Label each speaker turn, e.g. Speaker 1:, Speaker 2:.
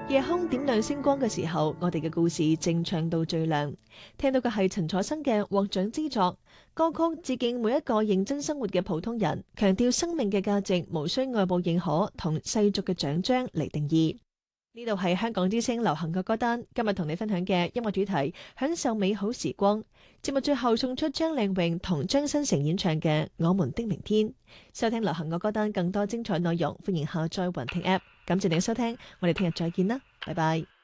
Speaker 1: 夜空點亮星光嘅時候，我哋嘅故事正唱到最亮。聽到嘅係陳楚生嘅獲獎之作歌曲，致敬每一個認真生活嘅普通人，強調生命嘅價值無需外部認可同世俗嘅獎章嚟定義。呢度係香港之聲流行嘅歌單，今日同你分享嘅音樂主題，享受美好時光。節目最後送出張靚穎同張新成演唱嘅《我們的明天》。收聽流行嘅歌單，更多精彩內容，歡迎下載雲聽 App。感謝你嘅收聽，我哋聽日再見啦，拜拜。